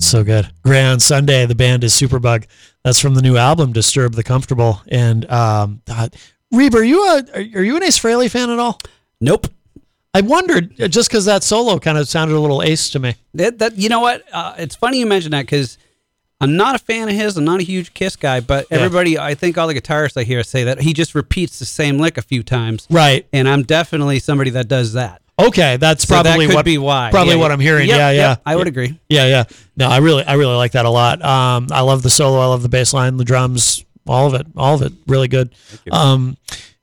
So good. Gray on Sunday, the band is Superbug. That's from the new album, Disturb the Comfortable. And Reeb, are you an Ace Frehley fan at all? Nope. I wondered, just because that solo kind of sounded a little Ace to me. That you know what? It's funny you mention that because I'm not a fan of his. I'm not a huge Kiss guy, but everybody, I think all the guitarists I hear say that he just repeats the same lick a few times. Right. And I'm definitely somebody that does that. Okay, that's So probably that could be why. what I'm hearing. Yep, Yeah. I would agree. Yeah. No, I really like that a lot. I love the solo. I love the bass line, the drums, all of it. Really good. Tell me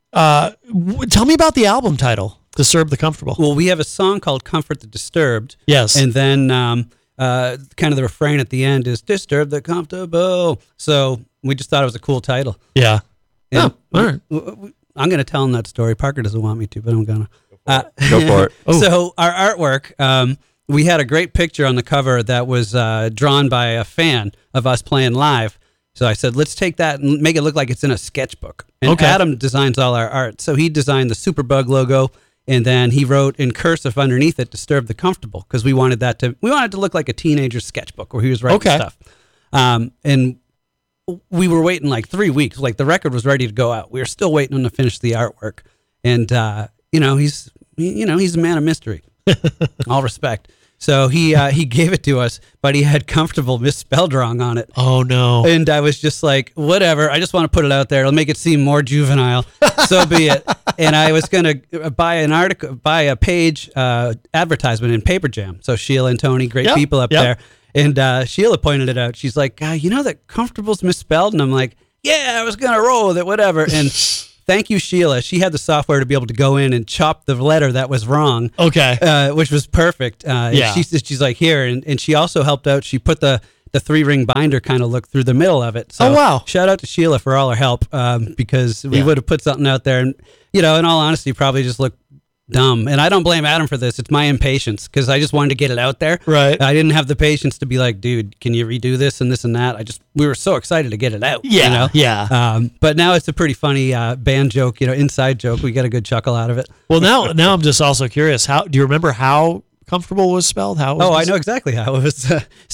about the album title, Disturb the Comfortable. Well, we have a song called Comfort the Disturbed. Yes. And then kind of the refrain at the end is Disturb the Comfortable. So we just thought it was a cool title. Yeah. And all right. I'm going to tell him that story. Parker doesn't want me to, but I'm going to. Go for it. So our artwork, we had a great picture on the cover that was drawn by a fan of us playing live. So I said, let's take that and make it look like it's in a sketchbook. And Adam designs all our art. So he designed the Superbug logo, and then he wrote in cursive underneath it, Disturb the Comfortable, because we wanted to look like a teenager's sketchbook where he was writing stuff. And we were waiting like 3 weeks. Like the record was ready to go out. We were still waiting on to finish the artwork. And, he's a man of mystery. All respect. So he gave it to us, but he had Comfortable misspelled wrong on it. Oh no. And I was just like, whatever. I just want to put it out there. It'll make it seem more juvenile. So be it. And I was going to buy a page advertisement in Paper Jam. So Sheila and Tony, great people up there. And Sheila pointed it out. She's like, you know that Comfortable's misspelled? And I'm like, yeah, I was going to roll with it, whatever. And thank you, Sheila. She had the software to be able to go in and chop the letter that was wrong. Okay. Which was perfect. She's like, here. And she also helped out. She put the 3-ring binder kind of look through the middle of it. So wow. Shout out to Sheila for all her help because we would have put something out there and, in all honesty, probably just looked dumb. And I don't blame Adam for this. It's my impatience because I just wanted to get it out there. Right. I didn't have the patience to be like, dude, can you redo this and that? We were so excited to get it out. Yeah. Yeah. But now it's a pretty funny band joke, inside joke. We get a good chuckle out of it. Well, now I'm just also curious. Do you remember how Comfortable was spelled? I know exactly how it was.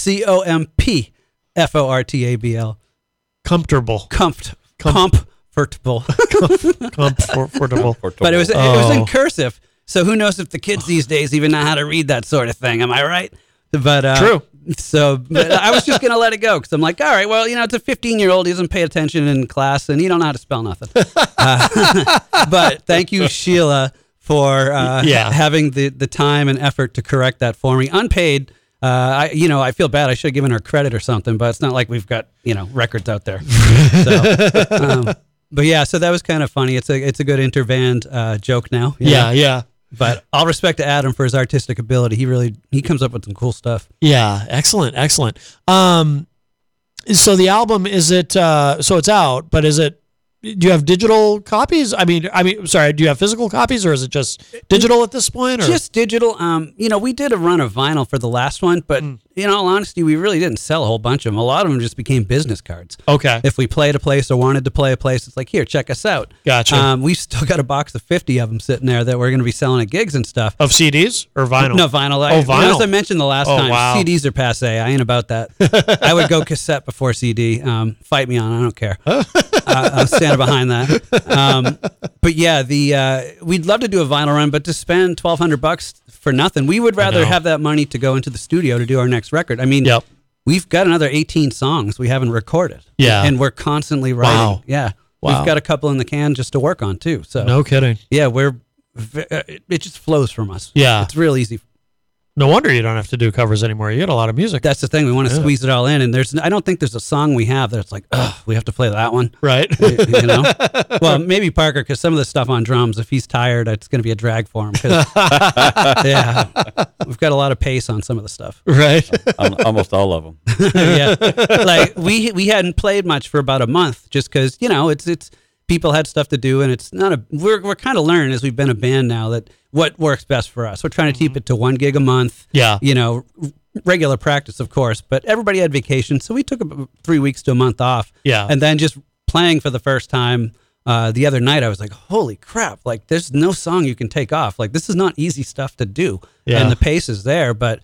COMPFORTABL. Comfortable. Comfortable. Comfortable. But it was in cursive. So who knows if the kids these days even know how to read that sort of thing? Am I right? But true. So but I was just gonna let it go because I'm like, all right, well, it's a 15-year-old. He doesn't pay attention in class and he don't know how to spell nothing. But thank you, Sheila, for having the time and effort to correct that for me, unpaid. I feel bad. I should have given her credit or something, but it's not like we've got records out there. So, but yeah, so that was kind of funny. It's a good interband joke now. Yeah. But all respect to Adam for his artistic ability. He comes up with some cool stuff. Yeah, excellent. So the album so it's out, but do you have digital copies? I mean, sorry, do you have physical copies or is it just digital at this point? Or? Just digital. We did a run of vinyl for the last one, but in all honesty, we really didn't sell a whole bunch of them. A lot of them just became business cards. Okay. If we played a place or wanted to play a place, it's like, here, check us out. Gotcha. We've still got a box of 50 of them sitting there that we're going to be selling at gigs and stuff. Of CDs or vinyl? No, vinyl. Vinyl. As I mentioned the last time, wow. CDs are passe. I ain't about that. I would go cassette before CD. Fight me on it. I don't care. I'm standing behind that. But yeah, we'd love to do a vinyl run, but to spend $1,200 for nothing, we would rather have that money to go into the studio to do our next record. I mean, we've got another 18 songs we haven't recorded. Yeah. And we're constantly writing. Wow. Yeah. Wow. We've got a couple in the can just to work on too. So no kidding. Yeah, it just flows from us. Yeah. It's real easy. No wonder you don't have to do covers anymore. You get a lot of music. That's the thing. We want to squeeze it all in. And I don't think there's a song we have that's like, we have to play that one. Right. Well, maybe Parker, because some of the stuff on drums, if he's tired, it's going to be a drag for him. Yeah. We've got a lot of pace on some of the stuff. Right. Almost all of them. Yeah. Like we hadn't played much for about a month just because, it's people had stuff to do, and it's not we're kind of learning as we've been a band now that what works best for us. We're trying to keep it to 1 gig a month. Yeah. Regular practice, of course, but everybody had vacation, so we took about 3 weeks to a month off. Yeah. And then just playing for the first time the other night, I was like, holy crap, like there's no song you can take off. Like this is not easy stuff to do. Yeah. And the pace is there, but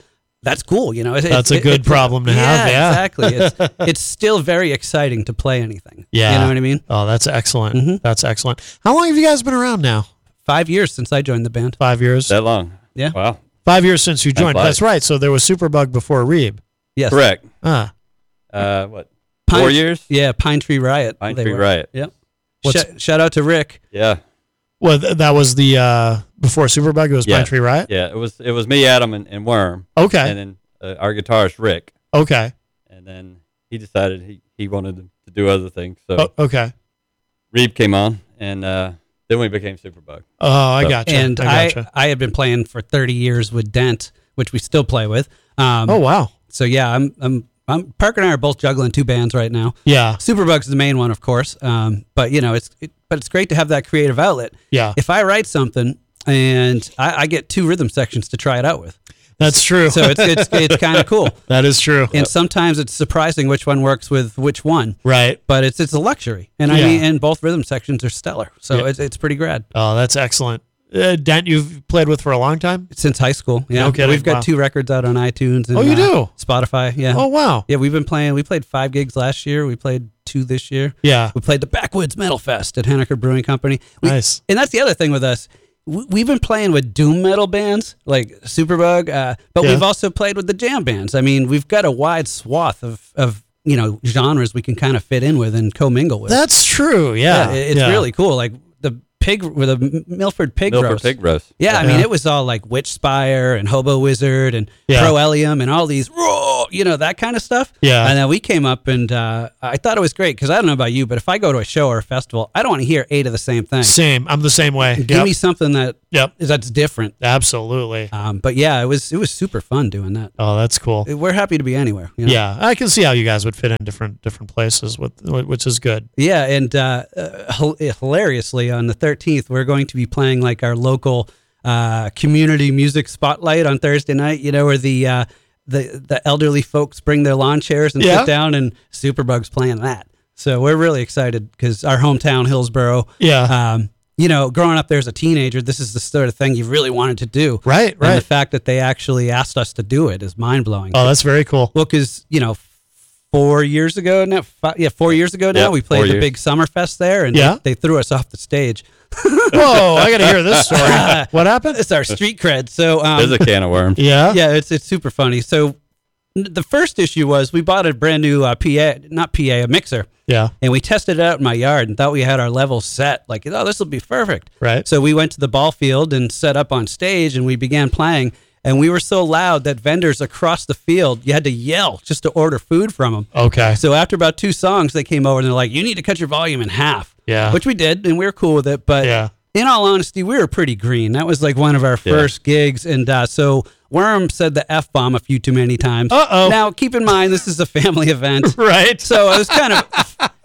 that's cool. You know, That's a good problem to have. Yeah, exactly. It's still very exciting to play anything. Yeah. You know what I mean? Oh, that's excellent. Mm-hmm. That's excellent. How long have you guys been around now? 5 years since I joined the band. 5 years. That long? Yeah. Wow. 5 years since you joined. flies. That's right. So there was Superbug before Reeb. Yes. Correct. Ah, What? Pine- 4 years? Yeah, Pine Tree Riot. Pine they Tree were. Riot. Yep. What's- Shout out to Rick. Yeah. well, that was the before Superbug. It was Yeah. Pine Tree Riot. Yeah. It was me, Adam, and Worm. Okay. And then our guitarist, Rick. Okay. And then he decided he wanted to do other things. So Oh, okay. Reeb came on, and then we became Superbug. Oh, I So- gotcha. And I gotcha. I had been playing for 30 years with Dent, which we still play with. Oh, wow. So yeah, I'm Parker and I are both juggling 2 bands right now. Yeah. Superbug's the main one, of course. But you know, it's great to have that creative outlet. Yeah. If I write something and I get 2 rhythm sections to try it out with, That's true. so it's kind of cool. that is true. And sometimes it's surprising which one works with which one. Right. But it's a luxury, and I Yeah. mean, and both rhythm sections are stellar. So Yeah. it's pretty grad. Oh, that's excellent. Dent, you've played with for a long time? Since high school, yeah. No kidding. We've got Wow. 2 records out on iTunes. And, Oh, you do? Spotify, yeah. Oh, wow. Yeah, we've been playing. We played 5 gigs last year. We played 2 this year. Yeah. We played the Backwoods Metal Fest at Henniker Brewing Company. Nice. And that's the other thing with us. We've been playing with doom metal bands like Superbug, but Yeah. we've also played with the jam bands. I mean, we've got a wide swath of you know, genres we can kind of fit in with and commingle with. That's true. Yeah. It's Yeah. really cool. Like the pig with a Milford pig Milford roast. Pig Roast. Yeah, I mean, Yeah. it was all like Witch Spire and Hobo Wizard and Yeah. Proelium and all these, you know, that kind of stuff. Yeah. And then we came up and I thought it was great because I don't know about you, but if I go to a show or a festival, I don't want to hear 8 of the same thing. Same. I'm the same way. Give Yep. me something that's different. Absolutely. But yeah, it was super fun doing that. Oh, that's cool. We're happy to be anywhere. You know? Yeah, I can see how you guys would fit in different places, which is good. Yeah, and hilariously, on the 13th, we're going to be playing like our local community music spotlight on Thursday night. You know, where the elderly folks bring their lawn chairs and Yeah. sit down, and Superbug's playing that. So we're really excited because our hometown, Hillsboro. Yeah. You know, growing up there as a teenager, this is the sort of thing you really wanted to do. Right, And right. the fact that they actually asked us to do it is mind blowing. Oh, that's very cool. Well, because, you know, 4 years ago now, 4 years ago now, Yeah, we 4 played the years. big Summerfest there, and Yeah. they threw us off the stage. Whoa, I got to hear this story. What happened? It's our street cred. So, There's a can of worms. Yeah. yeah, it's super funny. So, the first issue was we bought a brand new a mixer, Yeah. and we tested it out in my yard and thought we had our levels set. Like, oh, this will be perfect. Right. So we went to the ball field and set up on stage, and we began playing. And we were so loud that vendors across the field, you had to yell just to order food from them. Okay. So after about 2 songs, they came over and they're like, "You need to cut your volume in half." Yeah. Which we did, and we were cool with it. But Yeah. in all honesty, we were pretty green. That was like one of our first gigs, and so Worm said the F-bomb a few too many times. Uh-oh. Now, keep in mind, this is a family event. Right. So it was kind of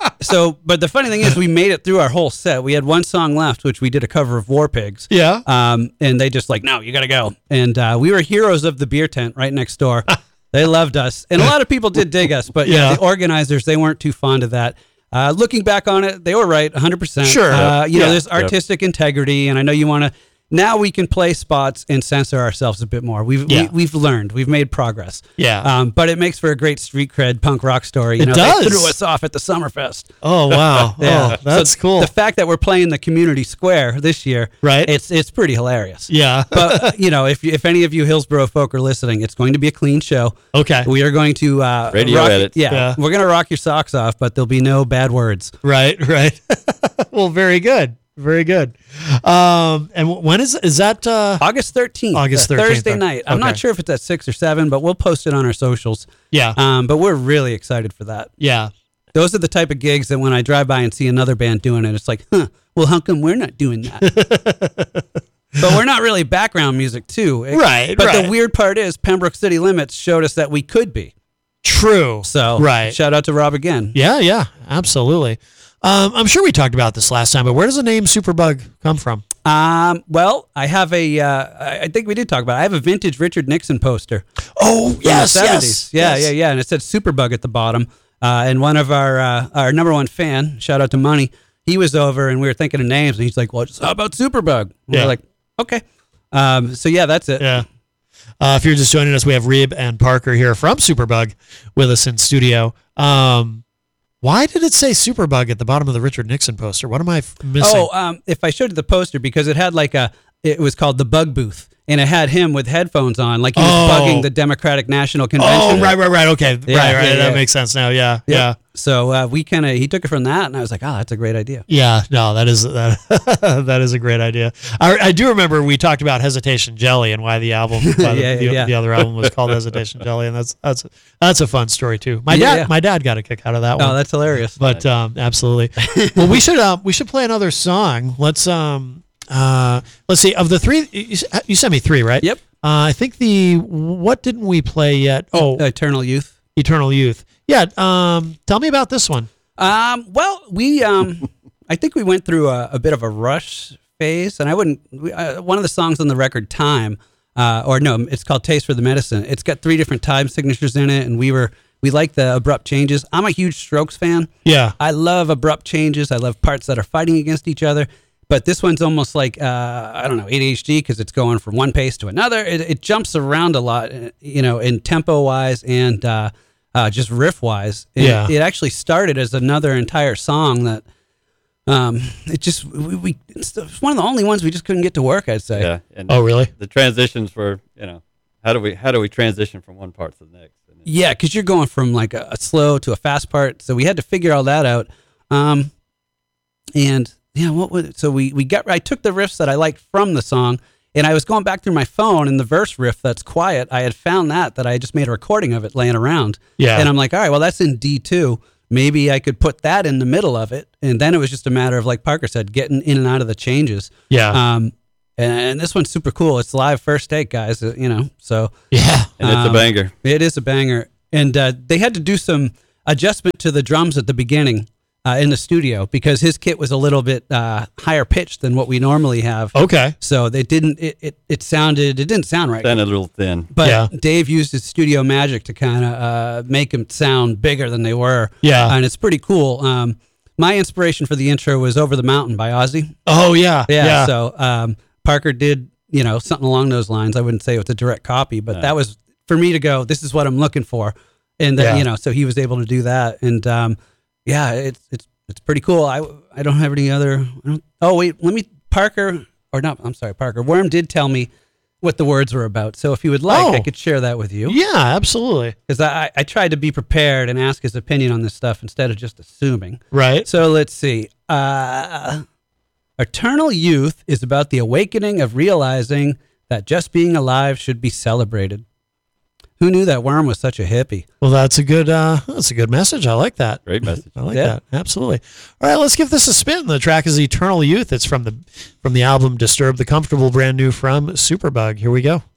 but the funny thing is, we made it through our whole set. We had 1 song left, which we did a cover of War Pigs. Yeah. And they just like, "No, you got to go." And we were heroes of the beer tent right next door. They loved us, and a lot of people did dig us. But Yeah. the organizers, they weren't too fond of that. Looking back on it, they were right, 100%. Sure. You know, Yeah. there's artistic integrity, and I know you want to. Now we can play spots and censor ourselves a bit more. Yeah. We've learned. We've made progress. Yeah. But it makes for a great street cred punk rock story. You It know, does. They threw us off at the Summerfest. Oh, wow. Yeah. Oh, that's So cool. The fact that we're playing the community square this year, Right. It's pretty hilarious. Yeah. But you know, if any of you Hillsboro folk are listening, it's going to be a clean show. Okay. We are going to Radio rock, edits. Yeah. We're going to rock your socks off, but there'll be no bad words. Right. Right. Well, very good. Very good. And when is that? August 13th, August 13th, Thursday okay. night. I'm not sure if it's at 6 or 7, but we'll post it on our socials. Yeah. But we're really excited for that. Yeah. Those are the type of gigs that when I drive by and see another band doing it, it's like, well, how come we're not doing that? But we're not really background music, too. Right, But right. the weird part is Pembroke City Limits showed us that we could be. True. So right. shout out to Rob again. Yeah. Yeah. Absolutely. I'm sure we talked about this last time, but where does the name Superbug come from? Well, I have I think we did talk about it. I have a vintage Richard Nixon poster. Oh, From the 70s. Yeah. And it said Superbug at the bottom. And one of our number one fan, shout out to Money, he was over and we were thinking of names and he's like, "Well, how about Superbug?" And Yeah. we're like, "Okay." So yeah, that's it. Yeah. If you're just joining us, we have Reeb and Parker here from Superbug with us in studio. Why did it say Superbug at the bottom of the Richard Nixon poster? What am I missing? If I showed you the poster, because it had it was called the Bug Booth, and it had him with headphones on, like he was bugging the Democratic National Convention. Oh, right. Okay, right. Yeah. That makes sense now. Yeah. So he took it from that, and I was like, oh, that's a great idea. Yeah, no, that is a great idea. I do remember we talked about Hesitation Jelly and why the album, the other album was called Hesitation Jelly, and that's a fun story too. My dad got a kick out of that one. Oh, that's hilarious. But absolutely. Well, we should play another song. Let's see. Of the three, you sent me three, right? Yep. I think what didn't we play yet? Oh, Eternal Youth. Eternal Youth. Yeah. Tell me about this one. Well, we I think we went through a bit of a Rush phase, and one of the songs on the record, Time, it's called Taste for the Medicine. It's got 3 different time signatures in it, and we like the abrupt changes. I'm a huge Strokes fan. Yeah. I love abrupt changes. I love parts that are fighting against each other. But this one's almost like, ADHD, because it's going from one pace to another. It jumps around a lot, in tempo-wise and just riff-wise. It actually started as another entire song that it's one of the only ones we just couldn't get to work, I'd say. Yeah. And really? The transitions were, how do we transition from one part to the next? Yeah, because you're going from like a slow to a fast part. So we had to figure all that out. I took the riffs that I liked from the song, and I was going back through my phone, and the verse riff that's quiet, I had found that I just made a recording of it laying around. Yeah. And I'm like, all right, well, that's in D2. Maybe I could put that in the middle of it. And then it was just a matter of, like Parker said, getting in and out of the changes. Yeah. And this one's super cool. It's live first take, guys, so. Yeah. And it's a banger. It is a banger. And they had to do some adjustment to the drums at the beginning. In the studio, because his kit was a little bit higher pitched than what we normally have. Okay. So they didn't. It didn't sound right. Sounded a little thin. But Dave used his studio magic to kind of make them sound bigger than they were. Yeah. And it's pretty cool. My inspiration for the intro was "Over the Mountain" by Ozzy. Oh yeah. Yeah. So Parker did something along those lines. I wouldn't say it was a direct copy, but that was for me to go, this is what I'm looking for, and so he was able to do that. And yeah, it's pretty cool. I don't have any other. Parker. Worm did tell me what the words were about. So if you would like, I could share that with you. Yeah, absolutely. Because I tried to be prepared and ask his opinion on this stuff instead of just assuming. Right. So let's see. Eternal Youth is about the awakening of realizing that just being alive should be celebrated. Who knew that Worm was such a hippie? Well, that's a good message. I like that. Great message. I like that. Absolutely. All right, let's give this a spin. The track is Eternal Youth. It's from the album Disturb the Comfortable, brand new from Superbug. Here we go.